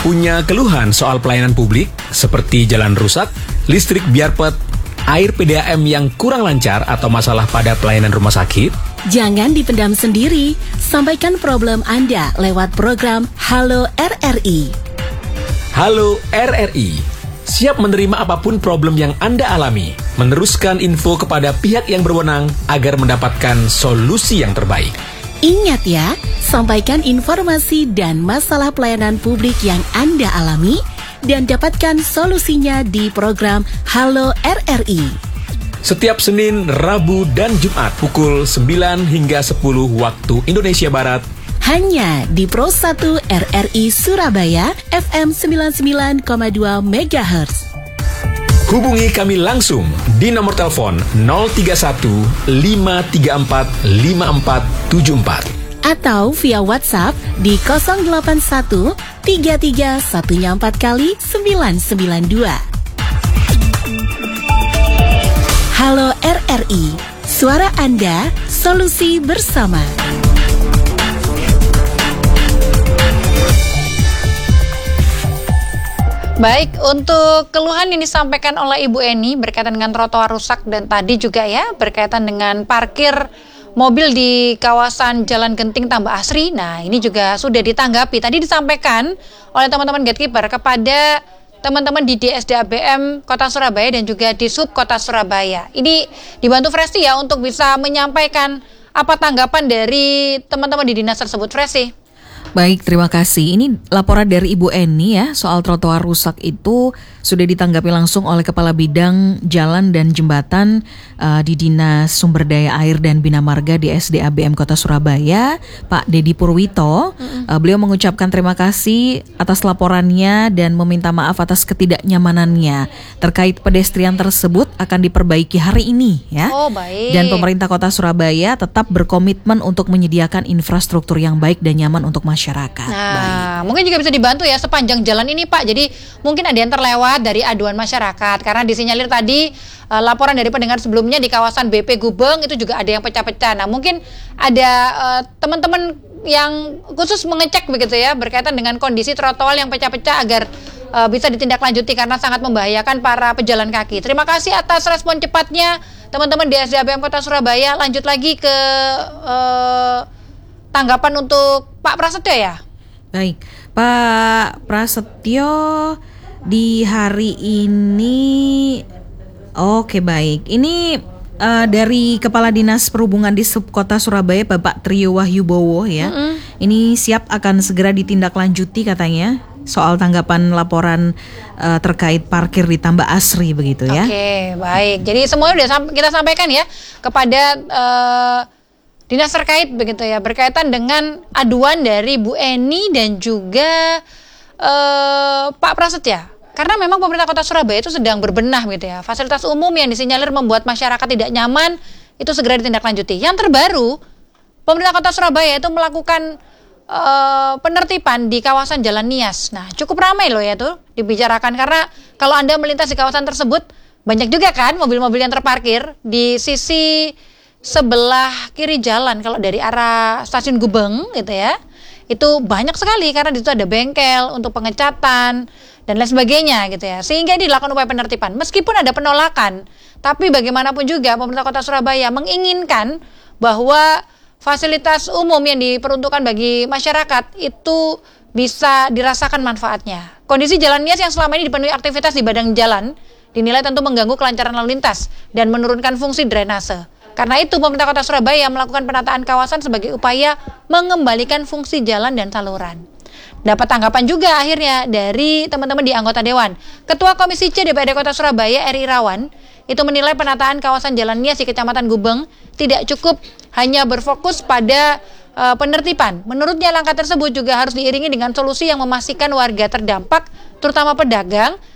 Punya keluhan soal pelayanan publik seperti jalan rusak, listrik biarpet, air PDAM yang kurang lancar atau masalah pada pelayanan rumah sakit? Jangan dipendam sendiri, sampaikan problem Anda lewat program Halo RRI. Halo RRI, siap menerima apapun problem yang Anda alami, meneruskan info kepada pihak yang berwenang agar mendapatkan solusi yang terbaik. Ingat ya, sampaikan informasi dan masalah pelayanan publik yang Anda alami dan dapatkan solusinya di program Halo RRI. Setiap Senin, Rabu, dan Jumat pukul 9 hingga 10 waktu Indonesia Barat. Hanya di Pro 1 RRI Surabaya FM 99,2 MHz. Hubungi kami langsung di nomor telepon 031 534 5474 atau via WhatsApp di 081 3314 kali 992. Halo RRI, suara Anda, solusi bersama. Baik, untuk keluhan yang disampaikan oleh Ibu Eni berkaitan dengan trotoar rusak dan tadi juga ya berkaitan dengan parkir mobil di kawasan Jalan Genting Tambah Asri. Nah, ini juga sudah ditanggapi. Tadi disampaikan oleh teman-teman gatekeeper kepada teman-teman di DSD-ABM Kota Surabaya dan juga di Sub Kota Surabaya. Ini dibantu Fresti ya untuk bisa menyampaikan apa tanggapan dari teman-teman di dinas tersebut, Fresti. Baik, terima kasih. Ini laporan dari Ibu Eni ya, soal trotoar rusak itu sudah ditanggapi langsung oleh Kepala Bidang Jalan dan Jembatan di Dinas Sumber Daya Air dan Bina Marga di DSD-ABM Kota Surabaya, Pak Dedi Purwito. Beliau mengucapkan terima kasih atas laporannya dan meminta maaf atas ketidaknyamanannya terkait pedestrian tersebut akan diperbaiki hari ini ya. Oh, baik. Dan pemerintah Kota Surabaya tetap berkomitmen untuk menyediakan infrastruktur yang baik dan nyaman untuk masyarakat. Nah, mungkin juga bisa dibantu ya sepanjang jalan ini Pak. Jadi mungkin ada yang terlewat dari aduan masyarakat karena disinyalir tadi laporan dari pendengar sebelumnya di kawasan BP Gubeng itu juga ada yang pecah-pecah. Nah, mungkin ada teman-teman yang khusus mengecek begitu ya berkaitan dengan kondisi trotoar yang pecah-pecah agar bisa ditindaklanjuti karena sangat membahayakan para pejalan kaki. Terima kasih atas respon cepatnya teman-teman di DSD-ABM Kota Surabaya. Lanjut lagi ke tanggapan untuk Pak Prasetyo ya? Baik, Pak Prasetyo di hari ini, oke baik. Ini dari Kepala Dinas Perhubungan di Subkota Surabaya, Bapak Trio Wahyubowo ya. Ini siap akan segera ditindaklanjuti katanya soal tanggapan laporan terkait parkir di Tambah Asri begitu ya. Oke, baik. Jadi semuanya sudah kita sampaikan ya kepada dinas terkait begitu ya berkaitan dengan aduan dari Bu Eni dan juga Pak Prasetya. Karena memang pemerintah Kota Surabaya itu sedang berbenah gitu ya. Fasilitas umum yang disinyalir membuat masyarakat tidak nyaman itu segera ditindaklanjuti. Yang terbaru, pemerintah Kota Surabaya itu melakukan penertiban di kawasan Jalan Nias. Nah, cukup ramai loh ya tuh dibicarakan karena kalau Anda melintas di kawasan tersebut banyak juga kan mobil-mobil yang terparkir di sisi sebelah kiri jalan kalau dari arah stasiun Gubeng gitu ya. Itu banyak sekali karena di situ ada bengkel untuk pengecatan dan lain sebagainya gitu ya. Sehingga ini dilakukan upaya penertiban. Meskipun ada penolakan, tapi bagaimanapun juga pemerintah Kota Surabaya menginginkan bahwa fasilitas umum yang diperuntukkan bagi masyarakat itu bisa dirasakan manfaatnya. Kondisi Jalan Nias yang selama ini dipenuhi aktivitas di badan jalan dinilai tentu mengganggu kelancaran lalu lintas dan menurunkan fungsi drainase. Karena itu pemerintah Kota Surabaya melakukan penataan kawasan sebagai upaya mengembalikan fungsi jalan dan saluran. Dapat tanggapan juga akhirnya dari teman-teman di anggota Dewan. Ketua Komisi C DPRD Kota Surabaya Eri Irawan itu menilai penataan kawasan Jalan Nias di Kecamatan Gubeng tidak cukup hanya berfokus pada penertiban. Menurutnya langkah tersebut juga harus diiringi dengan solusi yang memastikan warga terdampak, terutama pedagang,